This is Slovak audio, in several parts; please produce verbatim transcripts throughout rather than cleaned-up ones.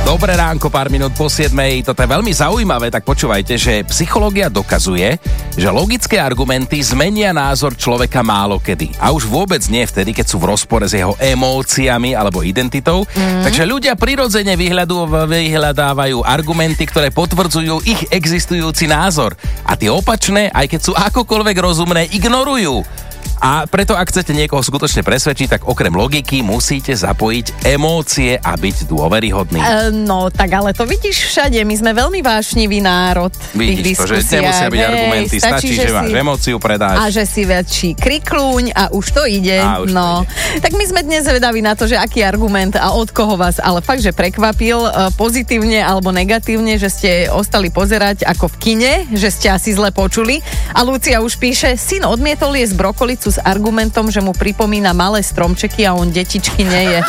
Dobré ránko, pár minút po siedmej. Toto je veľmi zaujímavé, tak počúvajte, že psychológia dokazuje, že logické argumenty zmenia názor človeka málokedy. A už vôbec nie vtedy, keď sú v rozpore s jeho emóciami alebo identitou. Mm. Takže ľudia prirodzene vyhľadávajú argumenty, ktoré potvrdzujú ich existujúci názor. A tie opačné, aj keď sú akokoľvek rozumné, ignorujú. A preto, ak chcete niekoho skutočne presvedčiť, tak okrem logiky musíte zapojiť emócie a byť dôveryhodný. E, no, tak ale to vidíš všade. My sme veľmi vášnivý národ. Vidíš to, že nemusia byť hej, argumenty, stačí, stačí že, že máš si... emóciu, predáš. A že si väčší kriklúň a už to ide. A už no. to ide. Tak my sme dnes vedaví na to, že aký argument a od koho vás, ale fakt, že prekvapil pozitívne alebo negatívne, že ste ostali pozerať ako v kine, že ste asi zle počuli. A Lucia už píše, syn odmietol jesť brokolicu s argumentom, že mu pripomína malé stromčeky a on detičky neje.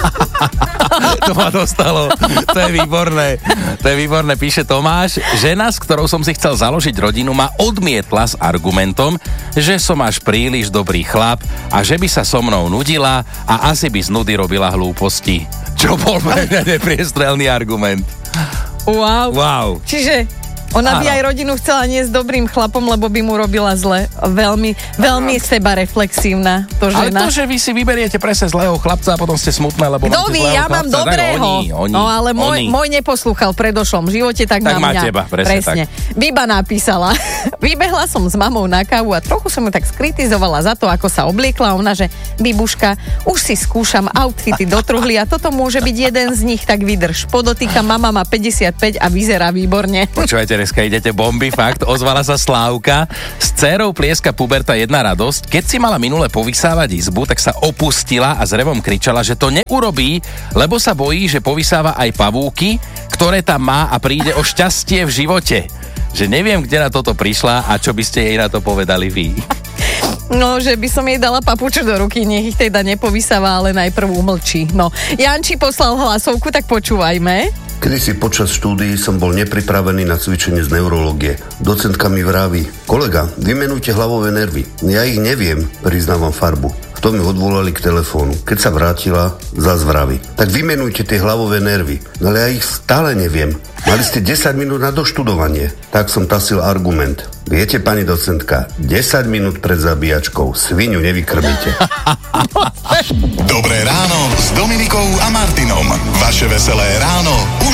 To ma dostalo. To je výborné. To je výborné, píše Tomáš. Žena, s ktorou som si chcel založiť rodinu, ma odmietla s argumentom, že som až príliš dobrý chlap a že by sa so mnou nudila a asi by z nudy robila hlúposti. Čo bol pre mňa nepriestrelný argument. Wow. Wow. Čiže ona by aj rodinu chcela nie s dobrým chlapom, lebo by mu robila zle. Veľmi, veľmi sebareflexívna to žena. Ale to, že vy si vyberiete presne zlého chlapca a potom ste smutné, lebo kto vy? Ja mám chlapca, dobrého. Oni, oni, no ale môj, oni. môj neposlúchal v predošlom živote, tak, tak na mňa. teba, presne, presne. Tak. Biba napísala. Vybehla som s mamou na kávu a trochu som ju tak skritizovala za to, ako sa obliekla. Ona, že Bibuška, už si skúšam outfity do truhly a toto môže byť jeden z nich, tak vydrž. Podotýka, mama má päťdesiatpäť a vyzerá výborne. Počúvajte, dneska idete bomby, fakt. Ozvala sa Slávka. S dcérou plieska puberta jedna radosť. Keď si mala minule povysávať izbu, tak sa opustila a s revom kričala, že to neurobí, lebo sa bojí, že povysáva aj pavúky, ktoré tam má a príde o šťastie v živote. Že neviem, kde na toto prišla a čo by ste jej na to povedali vy. No, že by som jej dala papuču do ruky, nech ich teda nepovysáva, ale najprv umlčí. No, Janči poslal hlasovku, tak počúvajme. Kedysi počas štúdií som bol nepripravený na cvičenie z neurológie. Docentka mi vraví, kolega, vymenujte hlavové nervy. Ja ich neviem, priznávam farbu. V tom mi odvolali k telefónu. Keď sa vrátila, zas vraví. Tak vymenujte tie hlavové nervy. No ale ja ich stále neviem. Mali ste desať minút na doštudovanie. Tak som tasil argument. Viete, pani docentka, desať minút pred zabíjačkou svinu nevykrmíte. Dobré ráno s Dominikou a Martinom. Vaše veselé ráno.